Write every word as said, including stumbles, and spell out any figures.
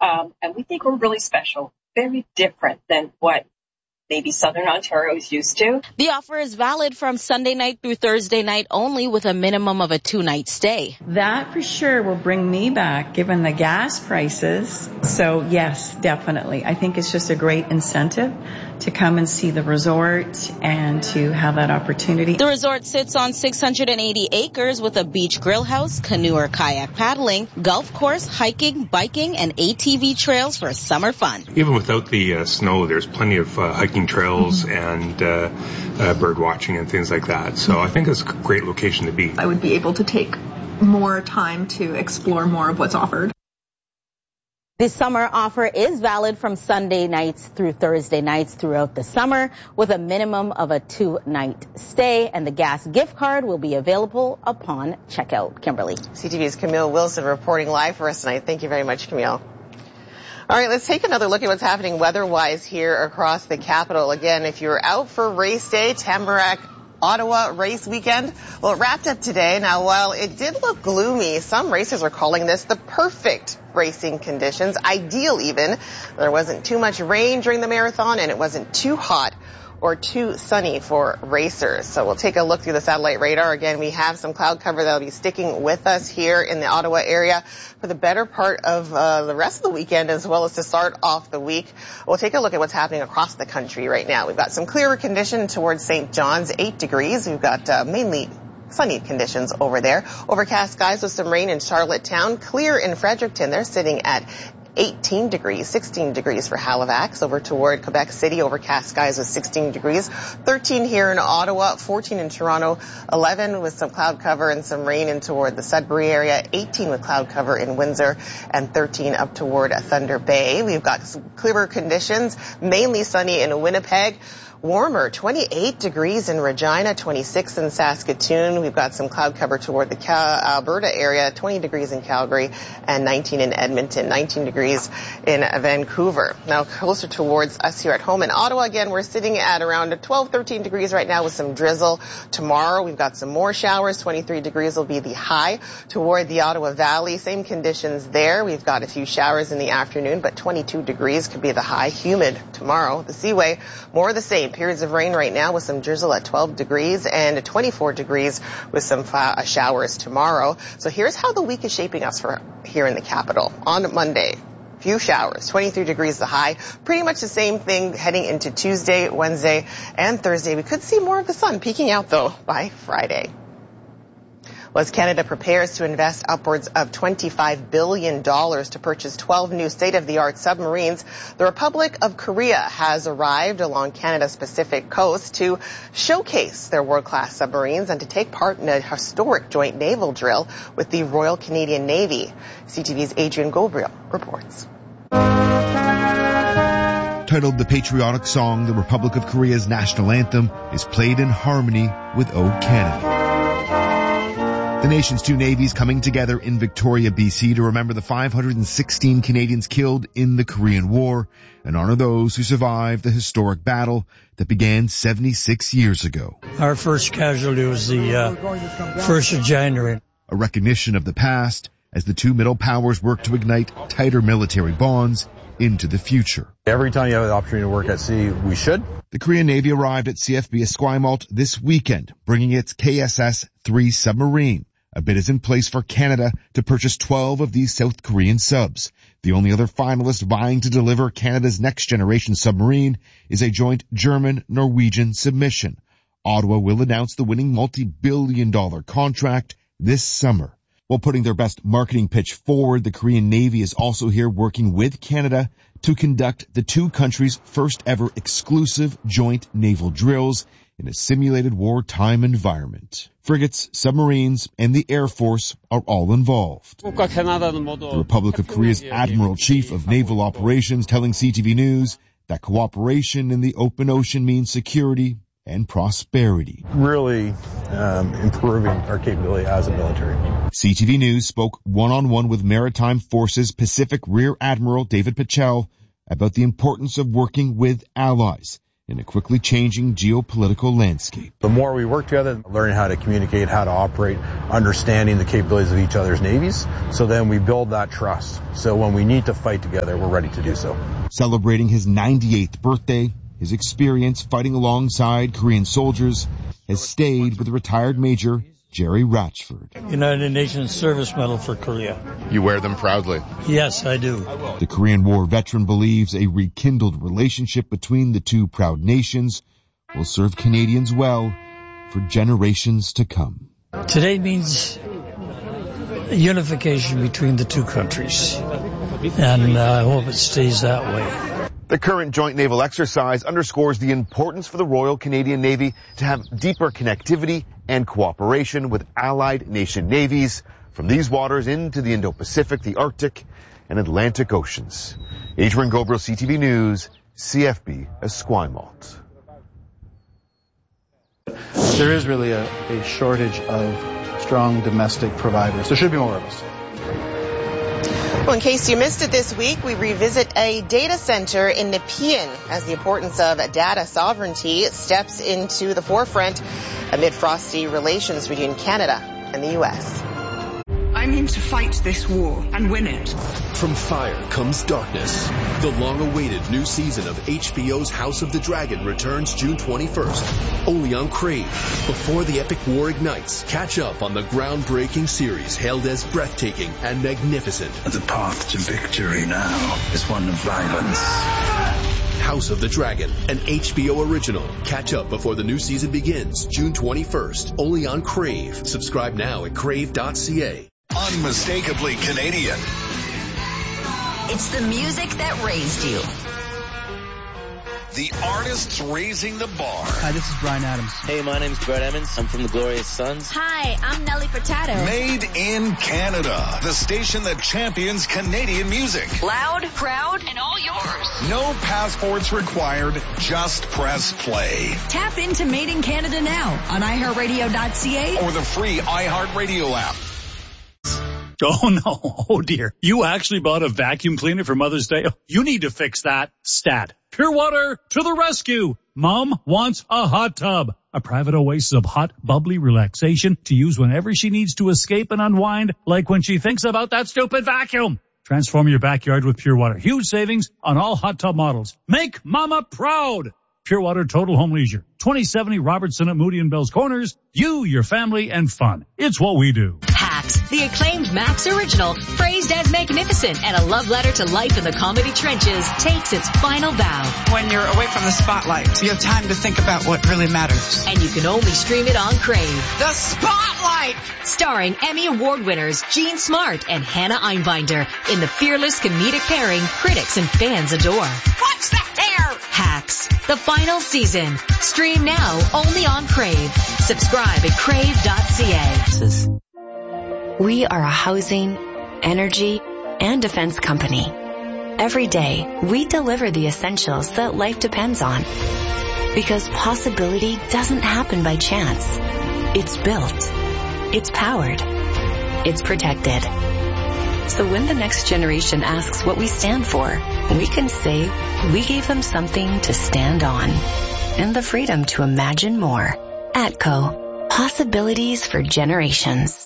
Um, and we think we're really special, very different than what maybe Southern Ontario is used to. The offer is valid from Sunday night through Thursday night only with a minimum of a two-night stay. That for sure will bring me back given the gas prices. So yes, definitely. I think it's just a great incentive to come and see the resort and to have that opportunity. The resort sits on six hundred eighty acres with a beach grill house, canoe or kayak paddling, golf course, hiking, biking, and A T V trails for summer fun. Even without the uh, snow, there's plenty of uh, hiking trails mm-hmm. and uh, uh, bird watching and things like that. So I think it's a great location to be. I would be able to take more time to explore more of what's offered. The summer offer is valid from Sunday nights through Thursday nights throughout the summer with a minimum of a two-night stay, and the gas gift card will be available upon checkout. Kimberly. C T V's Camille Wilson reporting live for us tonight. Thank you very much, Camille. All right, let's take another look at what's happening weather-wise here across the capital. Again, if you're out for race day, Tamarack Ottawa race weekend, well, it wrapped up today. Now, while it did look gloomy, some racers are calling this the perfect racing conditions, ideal even. There wasn't too much rain during the marathon, and it wasn't too hot or too sunny for racers. So we'll take a look through the satellite radar. Again, we have some cloud cover that'll be sticking with us here in the Ottawa area for the better part of uh, the rest of the weekend, as well as to start off the week. We'll take a look at what's happening across the country right now. We've got some clearer conditions towards Saint John's, eight degrees. We've got uh, mainly sunny conditions over there. Overcast skies with some rain in Charlottetown. Clear in Fredericton. They're sitting at eighteen degrees, sixteen degrees for Halifax. Over toward Quebec City, overcast skies with sixteen degrees, thirteen here in Ottawa, fourteen in Toronto, eleven with some cloud cover and some rain in toward the Sudbury area, eighteen with cloud cover in Windsor, and thirteen up toward Thunder Bay. We've got some clearer conditions, mainly sunny in Winnipeg. Warmer, twenty-eight degrees in Regina, twenty-six in Saskatoon. We've got some cloud cover toward the Cal- Alberta area, twenty degrees in Calgary, and nineteen in Edmonton, nineteen degrees in Vancouver. Now, closer towards us here at home in Ottawa, again, we're sitting at around twelve, thirteen degrees right now with some drizzle. Tomorrow, we've got some more showers. twenty-three degrees will be the high toward the Ottawa Valley. Same conditions there. We've got a few showers in the afternoon, but twenty-two degrees could be the high. Humid tomorrow. The Seaway, more of the same. Periods of rain right now with some drizzle at twelve degrees and twenty-four degrees with some fa- showers tomorrow. So here's how the week is shaping us for here in the capital. On Monday, few showers, twenty-three degrees the high. Pretty much the same thing heading into Tuesday, Wednesday, and Thursday. We could see more of the sun peeking out, though, by Friday. Well, as Canada prepares to invest upwards of twenty-five billion dollars to purchase twelve new state-of-the-art submarines, the Republic of Korea has arrived along Canada's Pacific coast to showcase their world-class submarines and to take part in a historic joint naval drill with the Royal Canadian Navy. C T V's Adrian Gobriel reports. Titled the patriotic song, the Republic of Korea's national anthem is played in harmony with O Canada. The nation's two navies coming together in Victoria, B C to remember the five hundred sixteen Canadians killed in the Korean War and honor those who survived the historic battle that began seventy-six years ago. Our first casualty was the uh, first of January. A recognition of the past as the two middle powers work to ignite tighter military bonds into the future. Every time you have the opportunity to work at sea, we should. The Korean Navy arrived at C F B Esquimalt this weekend, bringing its K S S three submarine. A bid is in place for Canada to purchase twelve of these South Korean subs. The only other finalist vying to deliver Canada's next-generation submarine is a joint German-Norwegian submission. Ottawa will announce the winning multi-billion dollar contract this summer. While putting their best marketing pitch forward, the Korean Navy is also here working with Canada to conduct the two countries' first ever exclusive joint naval drills in a simulated wartime environment. Frigates, submarines, and the Air Force are all involved. The Republic of Korea's Admiral Chief of Naval Operations telling C T V News that cooperation in the open ocean means security and prosperity. Really um, improving our capability as a military. C T V News spoke one-on-one with Maritime Forces Pacific Rear Admiral David Pichel about the importance of working with allies in a quickly changing geopolitical landscape. The more we work together, learning how to communicate, how to operate, understanding the capabilities of each other's navies, so then we build that trust. So when we need to fight together, we're ready to do so. Celebrating his ninety-eighth birthday, his experience fighting alongside Korean soldiers has stayed with retired Major Jerry Ratchford. United Nations Service Medal for Korea. You wear them proudly. Yes, I do. The Korean War veteran believes a rekindled relationship between the two proud nations will serve Canadians well for generations to come. Today means unification between the two countries, and uh, I hope it stays that way. The current joint naval exercise underscores the importance for the Royal Canadian Navy to have deeper connectivity and cooperation with allied nation navies from these waters into the Indo-Pacific, the Arctic, and Atlantic Oceans. Adrian Gobro, C T V News, C F B Esquimalt. There is really a, a shortage of strong domestic providers. There should be more of us. Well, in case you missed it this week, we revisit a data center in Nepean as the importance of data sovereignty steps into the forefront amid frosty relations between Canada and the U S. I mean to fight this war and win it. From fire comes darkness. The long-awaited new season of H B O's House of the Dragon returns June twenty-first, only on Crave. Before the epic war ignites, catch up on the groundbreaking series hailed as breathtaking and magnificent. The path to victory now is one of violence. House of the Dragon, an H B O original. Catch up before the new season begins June twenty-first, only on Crave. Subscribe now at crave dot c a. Unmistakably Canadian. It's the music that raised you. The artists raising the bar. Hi, this is Bryan Adams. Hey, my name's Brett Emmons. I'm from the Glorious Sons. Hi, I'm Nelly Furtado. Made in Canada. The station that champions Canadian music. Loud, proud, and all yours. No passports required. Just press play. Tap into Made in Canada now on i heart radio dot c a or the free iHeartRadio app. Oh, no. Oh, dear. You actually bought a vacuum cleaner for Mother's Day? You need to fix that. Stat. Pure Water to the rescue. Mom wants a hot tub. A private oasis of hot, bubbly relaxation to use whenever she needs to escape and unwind, like when she thinks about that stupid vacuum. Transform your backyard with Pure Water. Huge savings on all hot tub models. Make Mama proud. Pure Water Total Home Leisure. twenty seventy Robertson at Moody and Bell's Corners. You, your family, and fun. It's what we do. Hacks, the acclaimed Max original, praised as magnificent and a love letter to life in the comedy trenches, takes its final bow. When you're away from the spotlight, you have time to think about what really matters. And you can only stream it on Crave. The Spotlight! Starring Emmy Award winners Jean Smart and Hannah Einbinder in the fearless comedic pairing critics and fans adore. What's the hair? Hacks, the final season. Stream now only on Crave. Subscribe at crave dot c a. We are a housing, energy, and defense company. Every day, we deliver the essentials that life depends on. Because possibility doesn't happen by chance. It's built. It's powered. It's protected. So when the next generation asks what we stand for, we can say we gave them something to stand on. And the freedom to imagine more. ATCO. Possibilities for generations.